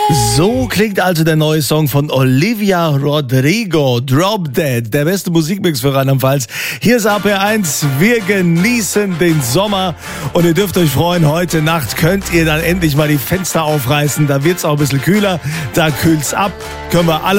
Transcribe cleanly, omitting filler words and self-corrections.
So klingt also der neue Song von Olivia Rodrigo, Drop Dead, der beste Musikmix für Rheinland-Pfalz. Hier ist AP1, wir genießen den Sommer und ihr dürft euch freuen, heute Nacht könnt ihr dann endlich mal die Fenster aufreißen, da wird's auch ein bisschen kühler, da kühlt's ab, können wir alle